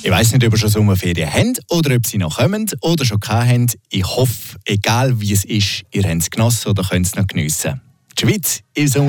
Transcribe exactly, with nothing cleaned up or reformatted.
Ich weiss nicht, ob ihr schon Sommerferien habt oder ob sie noch kommen oder schon hatten. Ich hoffe, egal wie es ist, ihr habt es genossen oder könnt es noch geniessen. Die Schweiz im Sommer